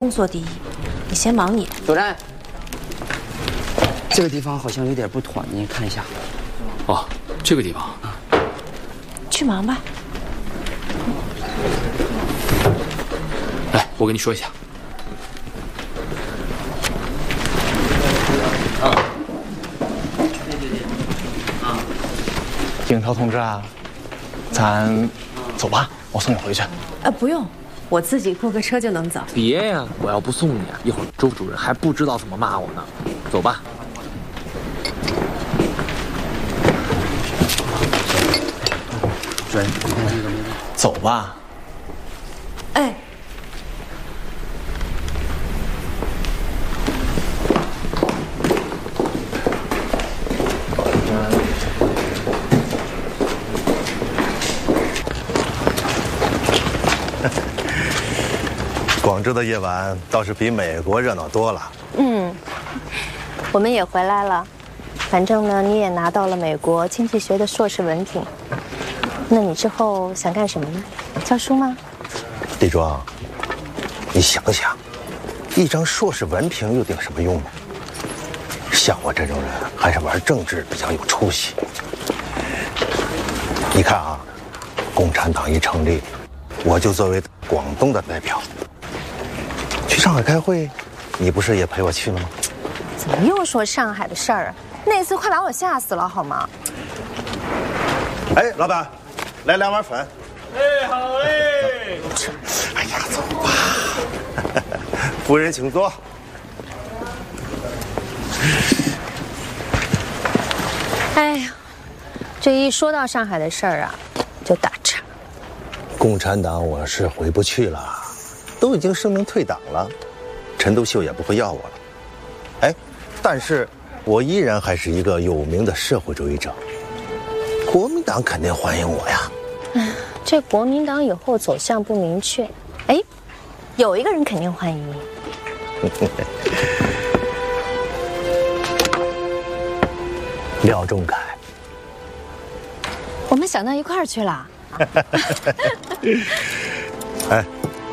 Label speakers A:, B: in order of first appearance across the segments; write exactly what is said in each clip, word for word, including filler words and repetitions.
A: 工作第一，你先忙你的。
B: 主任，这个地方好像有点不妥，您看一下。
C: 哦，这个地方啊，
A: 去忙吧。
C: 来，我跟你说一下。
D: 啊，景超同志啊，咱走吧，我送你回去。
A: 呃，不用。 我自己雇个车就能走。
D: 别呀！我要不送你啊，一会儿周主任还不知道怎么骂我呢。走吧。
B: 主任，你看这个没问题。
D: 走吧。
A: 哎。
E: 广州的夜晚倒是比美国热闹多了。
F: 嗯，我们也回来了，反正呢，你也拿到了美国经济学的硕士文凭。那你之后想干什么呢？教书吗？
E: 李庄，你想想，一张硕士文凭又顶什么用呢？像我这种人，还是玩政治比较有出息。你看啊，共产党一成立，我就作为广东的代表。 去上海开会，你不是也陪我去了吗？
F: 怎么又说上海的事儿啊？那次快把我吓死了，好吗？
E: 哎，老板，来两碗粉。
G: 哎，好嘞。
E: 哎呀，走吧。夫人请坐。
F: 哎呀，这一说到上海的事儿啊，就打岔。
E: 共产党我是回不去了。 都已经声明退党了，陈独秀也不会要我了。哎，但是我依然还是一个有名的社会主义者，国民党肯定欢迎我呀。
F: 哎，这国民党以后走向不明确，哎，有一个人肯定欢迎你。
E: 廖仲恺，
F: 我们想到一块儿去了。
E: 哎。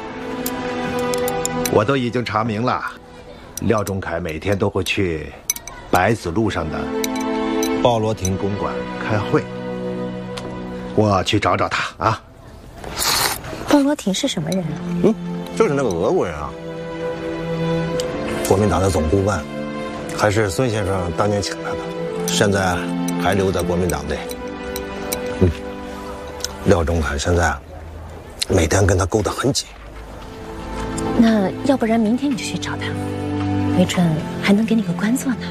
E: 我都已经查明了，廖仲恺每天都会去百子路上的鲍罗廷公馆开会。我去找找他啊。
F: 鲍罗廷是什么人啊？
E: 嗯，就是那个俄国人啊。国民党的总顾问，还是孙先生当年请他的，现在还留在国民党内。嗯，廖仲恺现在每天跟他勾得很紧。
F: 那要不然明天你就去找他，没准还能给你个官做呢。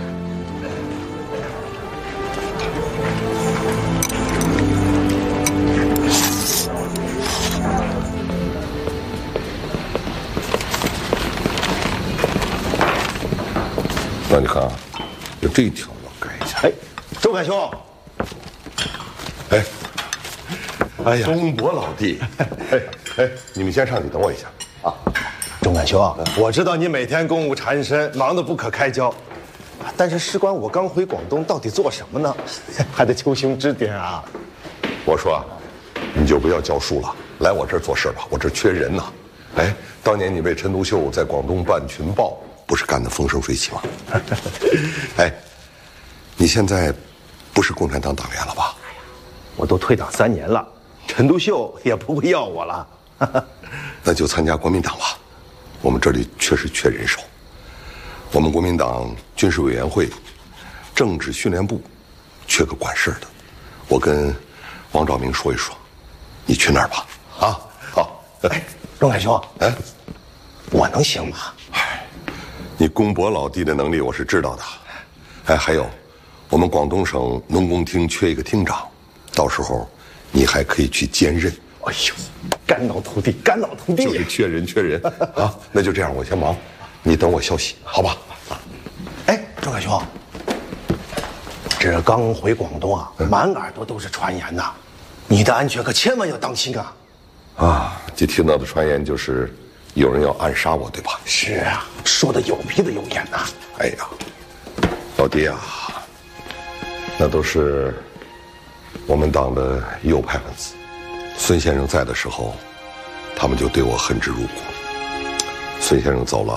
H: 那你看啊，就这一条要改一下。
E: 哎，仲恺兄，
H: 哎，哎呀，东伯老弟，哎哎，你们先上去等我一下啊。
E: 仲恺兄，我知道你每天公务缠身，忙得不可开交，但是事关我刚回广东，到底做什么呢？还得求兄指点啊。
H: 我说，你就不要教书了，来我这儿做事吧，我这儿缺人呐。哎，当年你为陈独秀在广东办群报，不是干得风生水起吗？哎，你现在不是共产党党员了吧？
E: 我都退党三年了，陈独秀也不会要我了。
H: 那就参加国民党吧。 我们这里确实缺人手，我们国民党军事委员会、政治训练部缺个管事的，我跟王兆明说一说，你去那儿吧。啊，好。
E: 哎，仲恺兄，
H: 哎，
E: 我能行吗？
H: 哎，你公伯老弟的能力我是知道的。哎，还有，我们广东省农工厅缺一个厅长，到时候你还可以去兼任。
E: 哎呦，肝脑涂地，肝脑涂地，
H: 就是缺人，缺人啊！那就这样，我先忙，你等我消息，好吧？
E: 哎，仲恺兄，这刚回广东啊，满耳朵都是传言呐，你的安全可千万要当心啊！
H: 啊，就听到的传言就是有人要暗杀我，对吧？
E: 是啊，说的有鼻子有眼呐。
H: 哎呀，老弟啊，那都是我们党的右派分子。 孙先生在的时候，他们就对我恨之入骨。 孙先生走了，